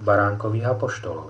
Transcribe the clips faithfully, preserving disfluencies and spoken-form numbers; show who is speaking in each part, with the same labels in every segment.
Speaker 1: baránkových apoštolov.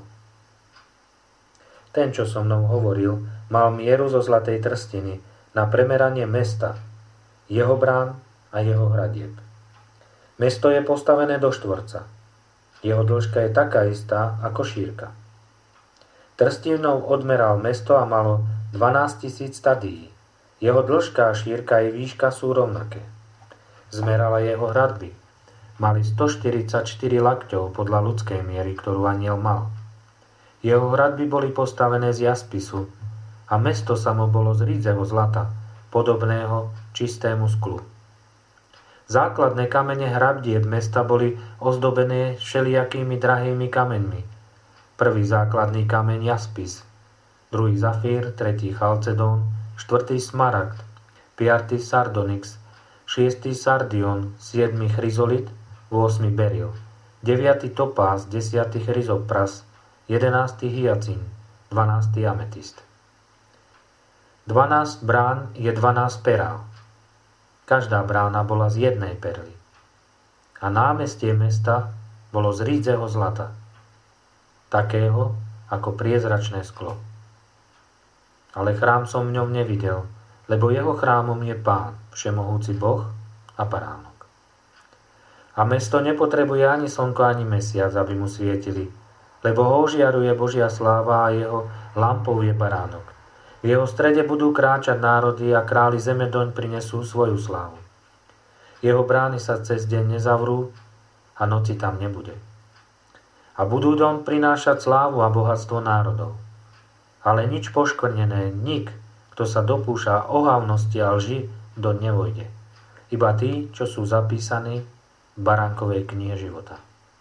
Speaker 1: Ten, čo so mnou hovoril, mal mieru zo zlatej trstiny na premeranie mesta, jeho brán a jeho hradieb. Mesto je postavené do štvorca. Jeho dĺžka je taká istá ako šírka. Trstinou odmeral mesto a malo dvanásť tisíc stadií. Jeho dĺžka a šírka i výška sú rovnaké. Zmerala jeho hradby. Mali stoštyridsaťštyri lakťov podľa ľudskej miery, ktorú anjel mal. Jeho hradby boli postavené z jaspisu a mesto samo bolo z rídzeho zlata, podobného čistému sklu. Základné kamene hradbieb mesta boli ozdobené všelijakými drahými kameňmi. Prvý základný kameň jaspis, druhý zafír, tretí chalcedón, štvrtý smaragd, piatý sardonyx, šiestý sardion, siedmy chryzolit, ôsmy beryl, deviaty topás, desiatý chryzopras, jedenásty hyacín, dvanásty ametist. Dvanásť brán je dvanásť perál. Každá brána bola z jednej perly. A námestie mesta bolo z rídzeho zlata, takého ako priezračné sklo. Ale chrám som v ňom nevidel, lebo jeho chrámom je Pán, všemohúci Boh a baránok. A mesto nepotrebuje ani slnko, ani mesiac, aby mu svietili, lebo ho ožiaruje Božia sláva a jeho lampou je baránok. V jeho strede budú kráčať národy a králi zeme doň prinesú svoju slávu. Jeho brány sa cez deň nezavrú a noci tam nebude. A budú doň prinášať slávu a bohatstvo národov. Ale nič poškvrnené, nik, kto sa dopúša ohavnosti a lži, doň nevojde. Iba tí, čo sú zapísaní v baránkovej knihe života.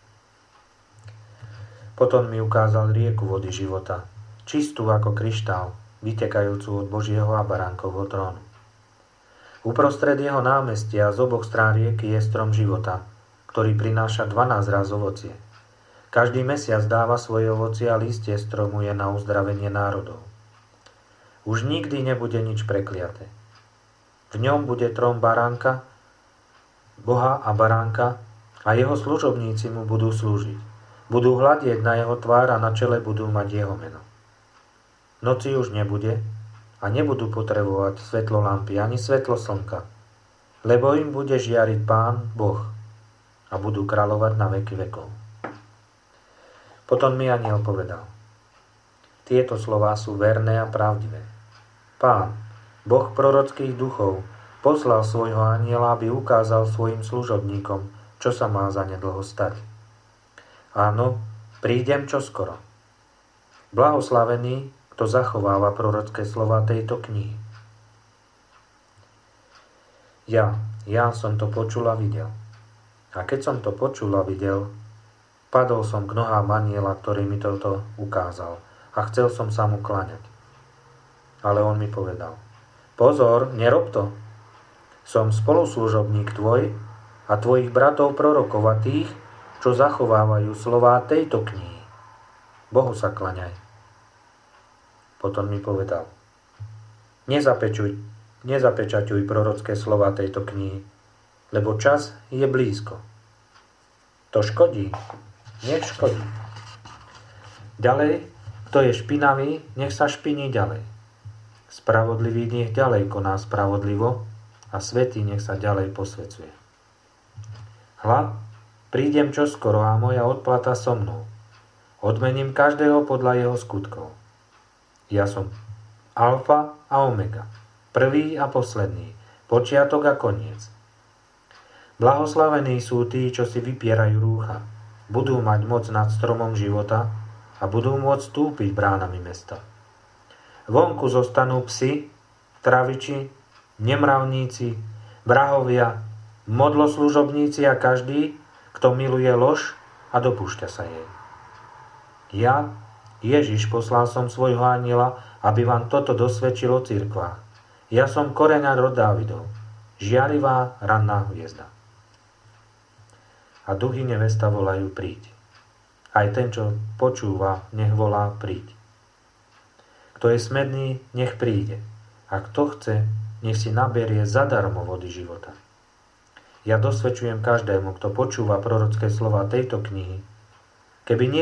Speaker 1: Potom mi ukázal rieku vody života, čistú ako kryštál, vytekajúcu od Božieho a baránkovho trónu. Uprostred jeho námestia z oboch strán rieky je strom života, ktorý prináša dvanásť raz ovocie. Každý mesiac dáva svoje ovocie a listie stromu je na uzdravenie národov. Už nikdy nebude nič prekliaté. V ňom bude trón baránka, Boha a baránka a jeho služobníci mu budú slúžiť. Budú hľadieť na jeho tvár a na čele budú mať jeho meno. Noci už nebude a nebudú potrebovať svetlo lampy ani svetlo slnka, lebo im bude žiariť Pán, Boh a budú kráľovať na veky vekov. Potom mi anjel povedal: Tieto slová sú verné a pravdivé. Pán, Boh prorockých duchov, poslal svojho anjela, aby ukázal svojim služobníkom, čo sa má zanedlho stať. Áno, prídem čoskoro. Blahoslavený, kto zachováva prorocké slova tejto knihy. Ja, ja som to počul a videl. A keď som to počul a videl, padol som k nohám anjela, ktorý mi toto ukázal, a chcel som sa mu kláňať. Ale on mi povedal: Pozor, nerob to. Som spoluslužobník tvoj a tvojich bratov prorokov a tých, čo zachovávajú slová tejto knihy. Bohu sa kláňaj. Potom mi povedal: Nezapečuj, nezapečaťuj prorocké slova tejto knihy, lebo čas je blízko. To škodí, nech škodí. Ďalej, kto je špinavý, nech sa špiní ďalej. Spravodlivý nech ďalej koná spravodlivo a svätý nech sa ďalej posvecuje. Hľa, prídem čoskoro a moja odplata so mnou. Odmením každého podľa jeho skutkov. Ja som alfa a omega, prvý a posledný, počiatok a koniec. Blahoslavení sú tí, čo si vypierajú rúcha, budú mať moc nad stromom života a budú môcť vstúpiť bránami mesta. Vonku zostanú psi, traviči, nemravníci, vrahovia, modloslužobníci a každý, kto miluje lož a dopúšťa sa jej. Ja, Ježiš, poslal som svojho anjela, aby vám toto dosvedčil o cirkvách. Ja som koreň rod Dávidov, žiarivá ranná hviezda. A duchy nevesta volajú: príď. Aj ten, čo počúva, nech volá: príď. Kto je smedný, nech príde. A kto chce, nech si naberie zadarmo vody života. Ja dosvedčujem každému, kto počúva prorocké slova tejto knihy, keby nie